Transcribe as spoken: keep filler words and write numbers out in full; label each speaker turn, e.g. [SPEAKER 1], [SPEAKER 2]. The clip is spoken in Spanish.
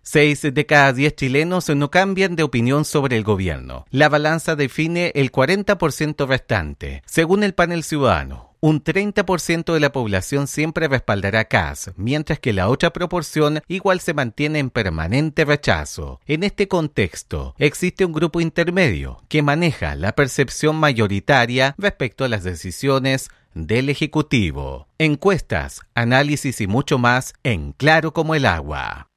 [SPEAKER 1] Seis de cada diez chilenos no cambian de opinión sobre el gobierno. La balanza define el cuarenta por ciento restante. Según el panel ciudadano, un treinta por ciento de la población siempre respaldará a Kast, mientras que la otra proporción igual se mantiene en permanente rechazo. En este contexto, existe un grupo intermedio que maneja la percepción mayoritaria respecto a las decisiones del Ejecutivo. Encuestas, análisis y mucho más en Claro como el agua.